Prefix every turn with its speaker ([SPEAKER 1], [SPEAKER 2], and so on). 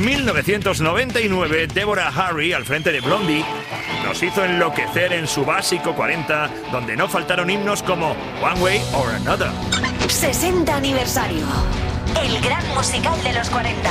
[SPEAKER 1] 1999, Deborah Harry, al frente de Blondie, nos hizo enloquecer en su básico 40, donde no faltaron himnos como One Way or Another.
[SPEAKER 2] 60 aniversario. El gran musical de los 40.